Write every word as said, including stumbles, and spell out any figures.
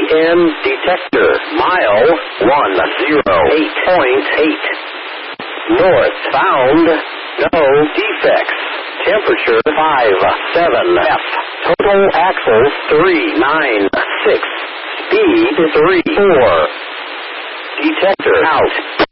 N detector. Mile one zero eight point eight. North bound. No defects. Temperature five seven F. Total axles three nine six. Speed three four. Detector out.